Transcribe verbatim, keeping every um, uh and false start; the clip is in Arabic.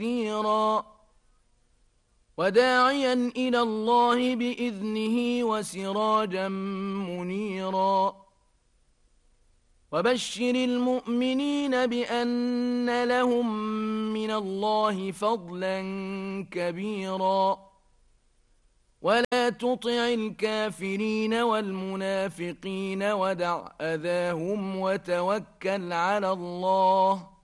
كثيرا وداعيا إلى الله بإذنه وسراجا منيرا وبشر المؤمنين بأن لهم من الله فضلا كبيرا ولا تطع الكافرين والمنافقين ودع أذاهم وتوكل على الله